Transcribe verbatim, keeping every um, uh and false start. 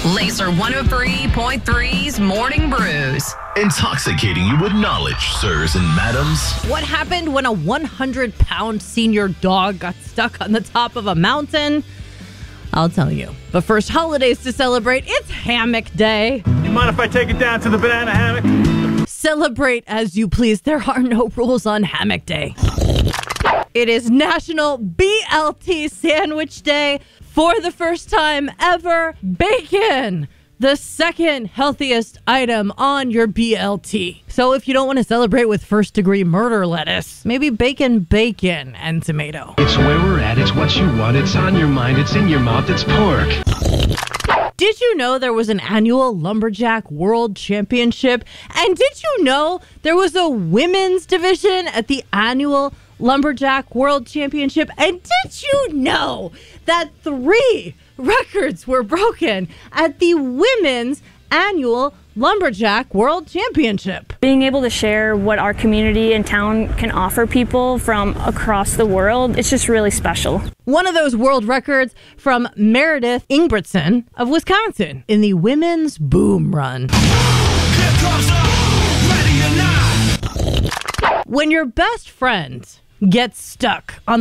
Laser one oh three point three's Morning Brews. Intoxicating you with knowledge, sirs and madams. What happened when a one hundred pound senior dog got stuck on the top of a mountain? I'll tell you. But first, holidays to celebrate. It's Hammock Day. You mind if I take it down to the banana hammock? Celebrate as you please. There are no rules on Hammock Day. It is National B L T Sandwich Day. For the first time ever, bacon, the second healthiest item on your B L T. So if you don't want to celebrate with first degree murder lettuce, maybe bacon, bacon, and tomato. It's where we're at. It's what you want. It's on your mind. It's in your mouth. It's pork. Did you know there was an annual Lumberjack World Championship? And did you know there was a women's division at the annual Lumberjack World Championship? And did you know that three records were broken at the women's annual Lumberjack World Championship? Being able to share what our community and town can offer people from across the world, it's just really special. One of those world records from Meredith Ingebrigtsen of Wisconsin in the women's boom run. When your best friend gets stuck on